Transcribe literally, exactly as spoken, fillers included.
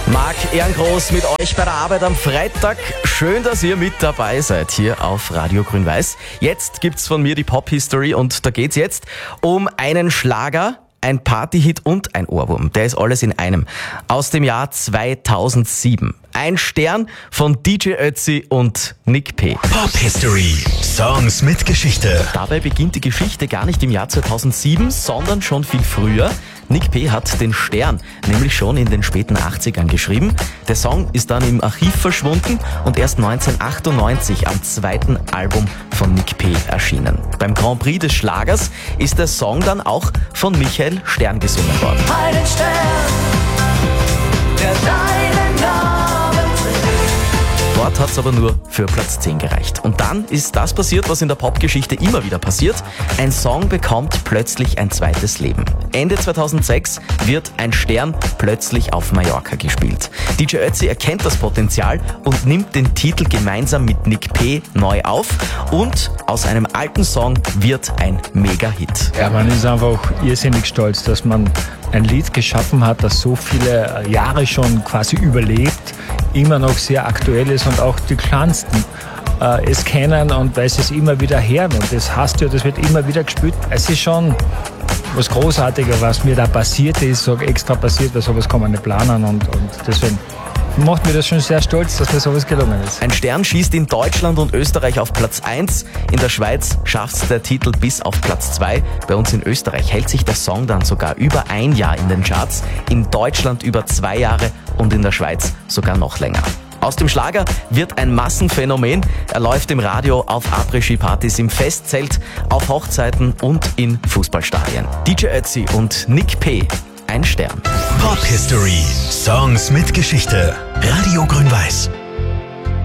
Marc Ehrengroß mit euch bei der Arbeit am Freitag. Schön, dass ihr mit dabei seid hier auf Radio Grün-Weiß. Jetzt gibt's von mir die Pop-History und da geht's jetzt um einen Schlager, ein Partyhit und ein Ohrwurm. Der ist alles in einem. Aus dem Jahr zweitausendsieben. Ein Stern von D J Ötzi und Nick P. Pop-History. Songs mit Geschichte. Dabei beginnt die Geschichte gar nicht im Jahr zweitausendsieben, sondern schon viel früher. Nick P. hat den Stern nämlich schon in den späten achtzigern geschrieben. Der Song ist dann im Archiv verschwunden und erst neunzehnhundertachtundneunzig am zweiten Album von Nick P. erschienen. Beim Grand Prix des Schlagers ist der Song dann auch von Michael Stern gesungen worden. Einen Stern, der deinen Namen trägt. Dort hat es aber nur für Platz zehn gereicht. Und dann ist das passiert, was in der Popgeschichte immer wieder passiert. Ein Song bekommt plötzlich ein zweites Leben. Ende zweitausendsechs wird Ein Stern plötzlich auf Mallorca gespielt. D J Ötzi erkennt das Potenzial und nimmt den Titel gemeinsam mit Nick P. neu auf. Und aus einem alten Song wird ein Mega-Hit. Ja, man ist einfach irrsinnig stolz, dass man ein Lied geschaffen hat, das so viele Jahre schon quasi überlebt, immer noch sehr aktuell ist und auch die Kleinsten äh, es kennen und weil sie es immer wieder hören und das hast du, das wird immer wieder gespielt. Es ist schon was Großartiges, was mir da passiert ist, so extra passiert, weil sowas kann man nicht planen und, und deswegen macht mir das schon sehr stolz, dass mir sowas gelungen ist. Ein Stern schießt in Deutschland und Österreich auf Platz eins. In der Schweiz schafft der Titel bis auf Platz zwei. Bei uns in Österreich hält sich der Song dann sogar über ein Jahr in den Charts. In Deutschland über zwei Jahre und in der Schweiz sogar noch länger. Aus dem Schlager wird ein Massenphänomen. Er läuft im Radio, auf Après-Ski-Partys, im Festzelt, auf Hochzeiten und in Fußballstadien. D J Ötzi und Nick P. Ein Stern. Pop-History. Songs mit Geschichte. Radio Grün-Weiß.